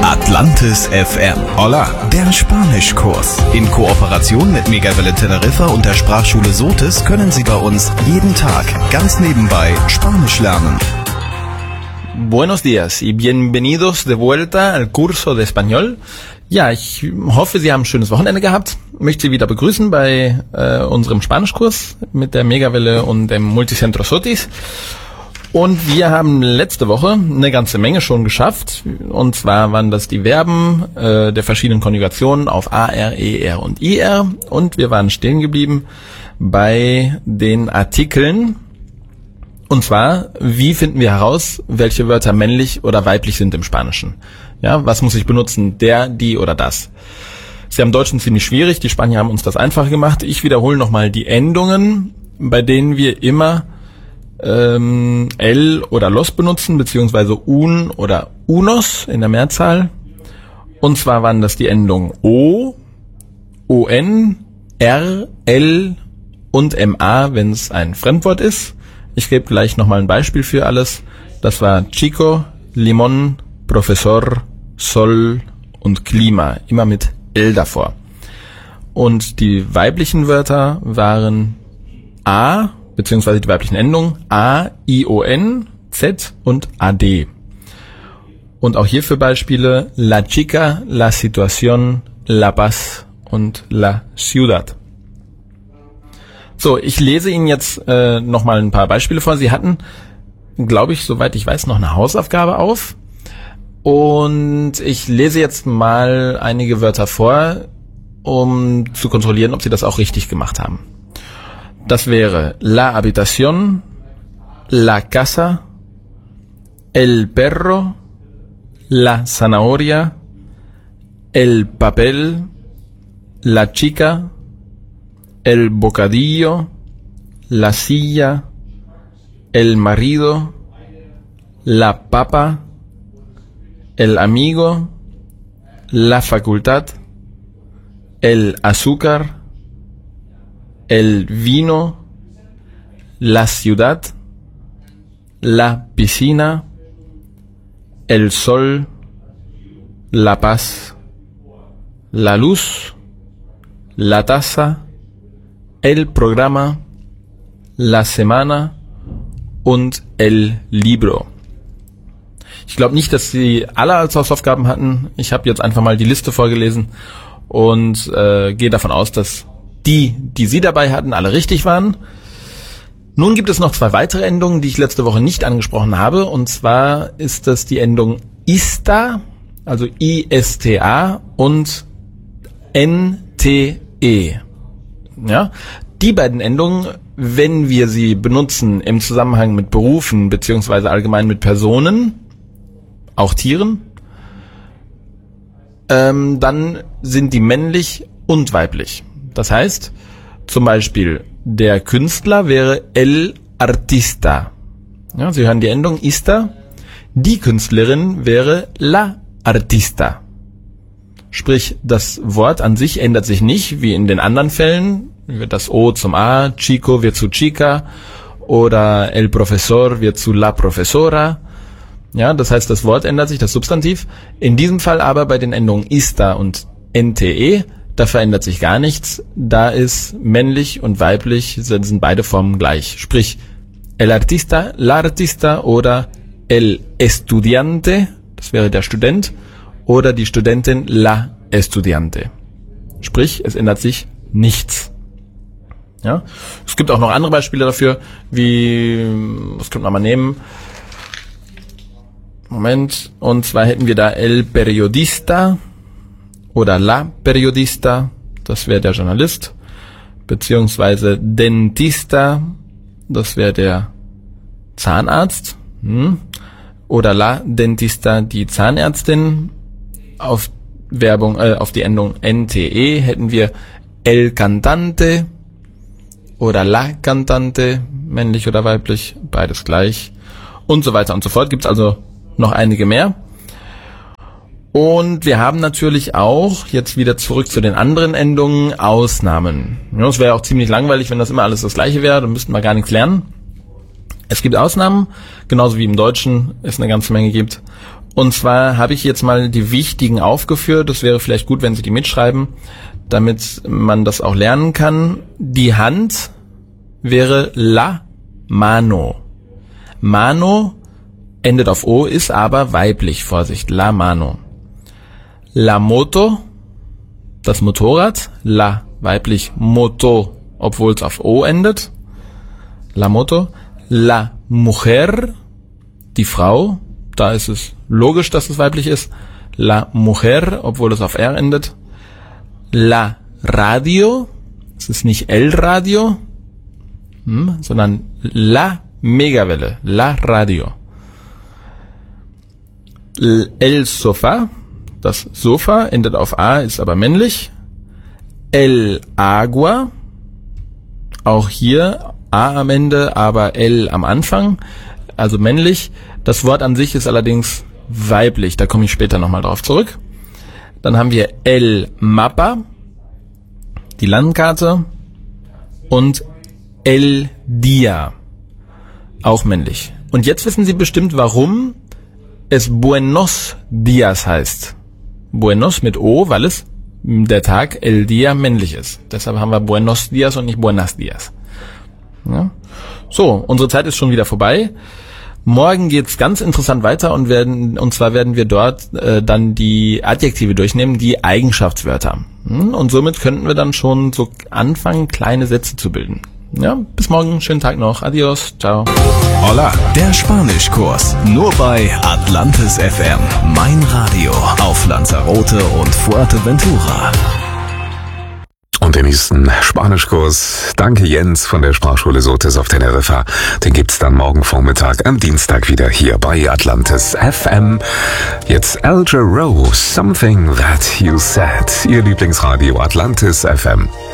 Atlantis FM. Hola, der Spanischkurs. In Kooperation mit Megawelle Teneriffa und der Sprachschule Sotis können Sie bei uns jeden Tag ganz nebenbei Spanisch lernen. Buenos días y bienvenidos de vuelta al curso de español. Ja, ich hoffe, Sie haben ein schönes Wochenende gehabt. Ich möchte Sie wieder begrüßen bei unserem Spanischkurs mit der Megawelle und dem Multicentro Sotis. Und wir haben letzte Woche eine ganze Menge schon geschafft. Und zwar waren das die Verben der verschiedenen Konjugationen auf AR, ER und IR. Und wir waren stehen geblieben bei den Artikeln. Und zwar, wie finden wir heraus, welche Wörter männlich oder weiblich sind im Spanischen? Ja, was muss ich benutzen? Der, die oder das? Ist ja im Deutschen ziemlich schwierig. Die Spanier haben uns das einfacher gemacht. Ich wiederhole nochmal die Endungen, bei denen wir immer el oder los benutzen, beziehungsweise un oder unos in der Mehrzahl. Und zwar waren das die Endungen o, on, r, l und ma, wenn es ein Fremdwort ist. Ich gebe gleich nochmal ein Beispiel für alles. Das war Chico, Limón, Profesor, Sol und Klima, immer mit L davor. Und die weiblichen Wörter waren A, beziehungsweise die weiblichen Endungen A, I, O, N, Z und AD. Und auch hierfür Beispiele La Chica, La Situación, La Paz und La Ciudad. So, ich lese Ihnen jetzt nochmal ein paar Beispiele vor. Sie hatten, glaube ich, soweit ich weiß, noch eine Hausaufgabe auf. Und ich lese jetzt mal einige Wörter vor, um zu kontrollieren, ob Sie das auch richtig gemacht haben. Das wäre la habitación, la casa, el perro, la zanahoria, el papel, la chica, el bocadillo, la silla, el marido, la papa, el amigo, la facultad, el azúcar, el vino, la ciudad, la piscina, el sol, la paz, la luz, la taza, el programa, la semana und el libro. Ich glaube nicht, dass Sie alle als Hausaufgaben hatten. Ich habe jetzt einfach mal die Liste vorgelesen und gehe davon aus, dass die Sie dabei hatten, alle richtig waren. Nun gibt es noch zwei weitere Endungen, die ich letzte Woche nicht angesprochen habe. Und zwar ist das die Endung ista, also ISTA und NTE. Ja, die beiden Endungen, wenn wir sie benutzen im Zusammenhang mit Berufen beziehungsweise allgemein mit Personen, auch Tieren, dann sind die männlich und weiblich. Das heißt, zum Beispiel, der Künstler wäre el artista. Ja, Sie hören die Endung ista. Die Künstlerin wäre la artista. Sprich, das Wort an sich ändert sich nicht, wie in den anderen Fällen. Wird das O zum A, Chico wird zu Chica oder el profesor wird zu la profesora. Ja, das heißt, das Wort ändert sich, das Substantiv. In diesem Fall aber bei den Endungen ista und NTE, da verändert sich gar nichts. Da ist männlich und weiblich, sind beide Formen gleich. Sprich, el artista, la artista oder el estudiante, das wäre der Student, oder die Studentin, la estudiante. Sprich, es ändert sich nichts. Ja, es gibt auch noch andere Beispiele dafür, wie, was könnte man mal nehmen? Moment, und zwar hätten wir da el periodista oder la periodista, das wäre der Journalist, beziehungsweise dentista, das wäre der Zahnarzt, oder la dentista, die Zahnärztin. Auf auf die Endung NTE hätten wir el cantante oder la cantante, männlich oder weiblich, beides gleich und so weiter und so fort. Gibt es also noch einige mehr. Und wir haben natürlich auch, jetzt wieder zurück zu den anderen Endungen, Ausnahmen. Ja, es wäre auch ziemlich langweilig, wenn das immer alles das Gleiche wäre, dann müssten wir gar nichts lernen. Es gibt Ausnahmen, genauso wie im Deutschen es eine ganze Menge gibt. Und zwar habe ich jetzt mal die wichtigen aufgeführt. Das wäre vielleicht gut, wenn Sie die mitschreiben, damit man das auch lernen kann. Die Hand wäre la mano. Mano endet auf O, ist aber weiblich. Vorsicht, la mano. La moto, das Motorrad. La, weiblich, moto, obwohl es auf O endet. La moto. La mujer, die Frau. Da ist es logisch, dass es weiblich ist. La mujer, obwohl es auf R endet. La radio, es ist nicht el radio, sondern la Megawelle, la radio. El sofá, das Sofa endet auf A, ist aber männlich. El agua, auch hier A am Ende, aber El am Anfang, also männlich. Das Wort an sich ist allerdings weiblich, da komme ich später nochmal drauf zurück. Dann haben wir El mapa, die Landkarte, und El dia, auch männlich. Und jetzt wissen Sie bestimmt, warum es Buenos Dias heißt. Buenos mit O, weil es der Tag El Dia männlich ist. Deshalb haben wir Buenos Dias und nicht Buenas Dias. Ja? So, unsere Zeit ist schon wieder vorbei. Morgen geht's ganz interessant weiter und zwar werden wir dort dann die Adjektive durchnehmen, die Eigenschaftswörter. Und somit könnten wir dann schon so anfangen, kleine Sätze zu bilden. Ja, bis morgen, schönen Tag noch, adios, ciao. Hola, der Spanischkurs, nur bei Atlantis FM, mein Radio auf Lanzarote und Fuerteventura. Und den nächsten Spanischkurs, danke Jens von der Sprachschule Sotis auf Teneriffa, den gibt's dann morgen Vormittag am Dienstag wieder hier bei Atlantis FM. Jetzt Al Jarreau, Something That You Said, Ihr Lieblingsradio Atlantis FM.